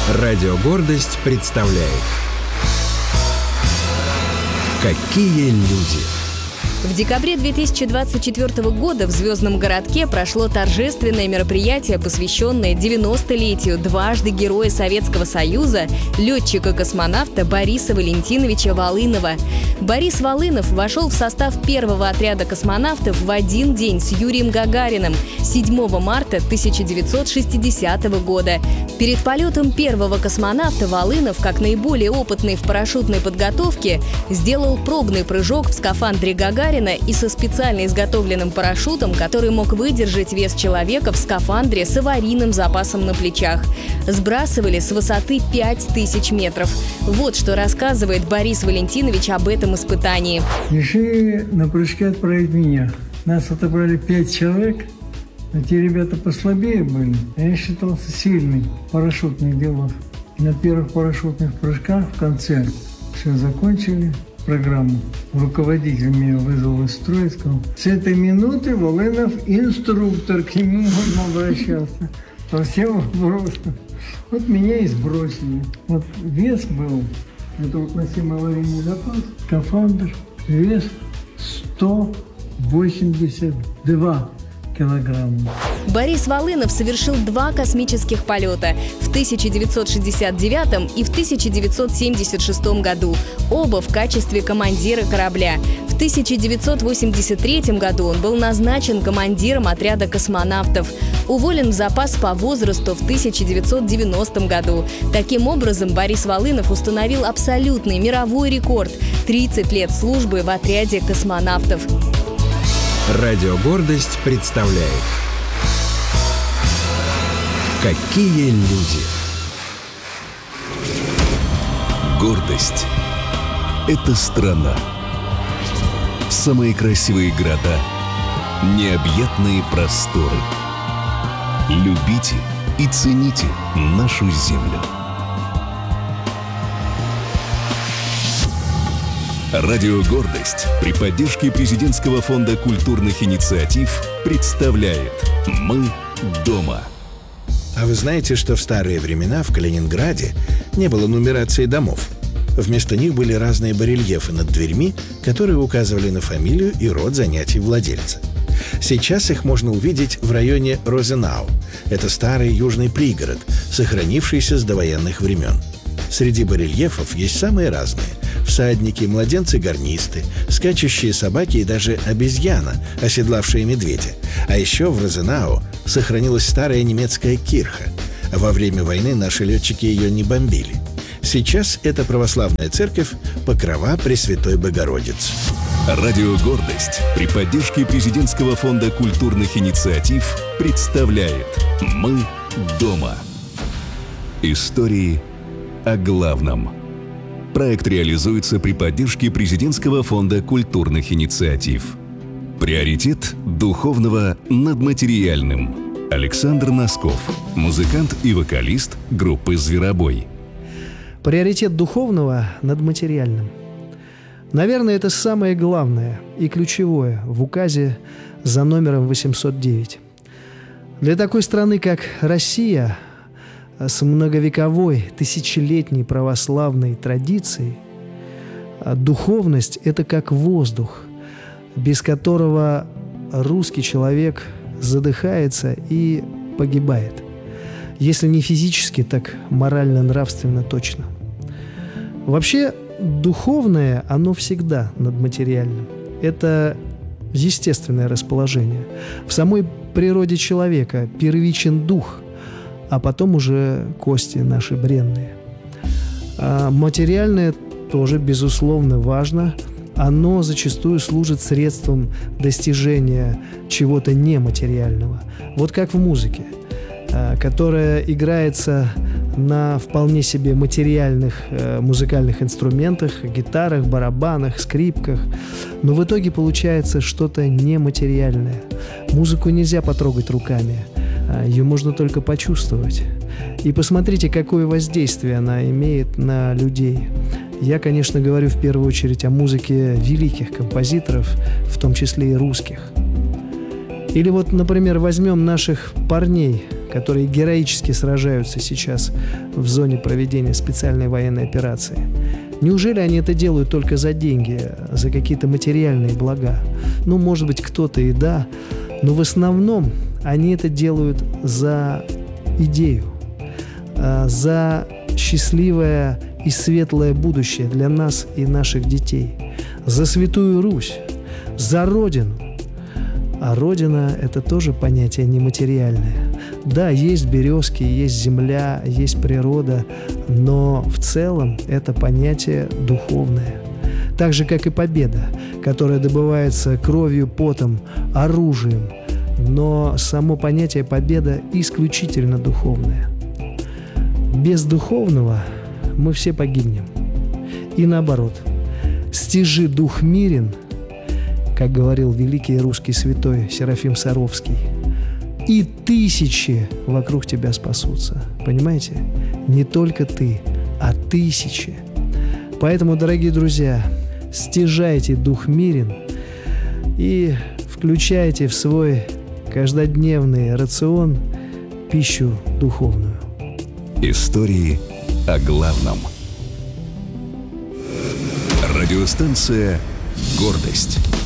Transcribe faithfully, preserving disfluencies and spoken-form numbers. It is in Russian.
Радио «Гордость» представляет «Какие люди». В декабре две тысячи двадцать четвёртого года в Звездном городке прошло торжественное мероприятие, посвященное девяностолетию дважды Героя Советского Союза, летчика-космонавта Бориса Валентиновича Волынова. Борис Волынов вошел в состав первого отряда космонавтов в один день с Юрием Гагариным седьмого марта тысяча девятьсот шестидесятого года. Перед полетом первого космонавта Волынов, как наиболее опытный в парашютной подготовке, сделал пробный прыжок в скафандре Гагарина и со специально изготовленным парашютом, который мог выдержать вес человека в скафандре с аварийным запасом на плечах. Сбрасывали с высоты пять тысяч метров. Вот что рассказывает Борис Валентинович об этом испытании. Решили на прыжке отправить меня. Нас отобрали пять человек, а те ребята послабее были. А я считался сильный в парашютных делах. На первых парашютных прыжках в конце все закончили программу. Руководитель меня вызвал из строя и сказал: с этой минуты Волынов инструктор, к нему можно обращаться по всем вопросам. Вот меня и сбросили. Вот вес был, это вот носимый аварийный запас, скафандр, вес сто восемьдесят два килограмма. Борис Волынов совершил два космических полета в тысяча девятьсот шестьдесят девятом и в тысяча девятьсот семьдесят шестом году, оба в качестве командира корабля. В тысяча девятьсот восемьдесят третьем году он был назначен командиром отряда космонавтов. Уволен в запас по возрасту в тысяча девятьсот девяностом году. Таким образом, Борис Волынов установил абсолютный мировой рекорд – тридцать лет службы в отряде космонавтов. Радио «Гордость» представляет «Какие люди». Гордость – это страна. Самые красивые города, необъятные просторы. Любите и цените нашу землю. Радио «Гордость» при поддержке Президентского фонда культурных инициатив представляет «Мы дома». А вы знаете, что в старые времена в Калининграде не было нумерации домов? Вместо них были разные барельефы над дверьми, которые указывали на фамилию и род занятий владельца. Сейчас их можно увидеть в районе Розенау. Это старый южный пригород, сохранившийся с довоенных времен. Среди барельефов есть самые разные: всадники, младенцы-гарнисты, скачущие собаки и даже обезьяна, оседлавшая медведя. А еще в Розенау сохранилась старая немецкая кирха. Во время войны наши летчики ее не бомбили. Сейчас это православная церковь Покрова Пресвятой Богородицы. Радио «Гордость» при поддержке Президентского фонда культурных инициатив представляет «Мы дома». Истории о главном. Проект реализуется при поддержке Президентского фонда культурных инициатив. Приоритет духовного над материальным. Александр Носков, музыкант и вокалист группы «Зверобой». Приоритет духовного над материальным. Наверное, это самое главное и ключевое в указе за номером восемьсот девять. Для такой страны, как Россия, с многовековой, тысячелетней православной традицией, духовность – это как воздух, без которого русский человек задыхается и погибает. Если не физически, так морально-нравственно точно. Вообще, духовное, оно всегда над материальным. Это естественное расположение. В самой природе человека первичен дух, а потом уже кости наши бренные. А материальное тоже, безусловно, важно. Оно зачастую служит средством достижения чего-то нематериального. Вот как в музыке, которая играется на вполне себе материальных э, музыкальных инструментах, гитарах, барабанах, скрипках. Но в итоге получается что-то нематериальное. Музыку нельзя потрогать руками, э, ее можно только почувствовать. И посмотрите, какое воздействие она имеет на людей. Я, конечно, говорю в первую очередь о музыке великих композиторов, в том числе и русских. Или вот, например, возьмем наших парней, которые героически сражаются сейчас в зоне проведения специальной военной операции. Неужели они это делают только за деньги, за какие-то материальные блага? Ну, может быть, кто-то и да, но в основном они это делают за идею, за счастливое и светлое будущее для нас и наших детей, за Святую Русь, за Родину. А Родина – это тоже понятие нематериальное. Да, есть березки, есть земля, есть природа, но в целом это понятие духовное. Так же, как и победа, которая добывается кровью, потом, оружием, но само понятие победа исключительно духовное. Без духовного мы все погибнем. И наоборот, стяжи дух мирен, как говорил великий русский святой Серафим Саровский, и тысячи вокруг тебя спасутся. Понимаете? Не только ты, а тысячи. Поэтому, дорогие друзья, стяжайте дух мирен и включайте в свой каждодневный рацион пищу духовную. Истории о главном. Радиостанция «Гордость».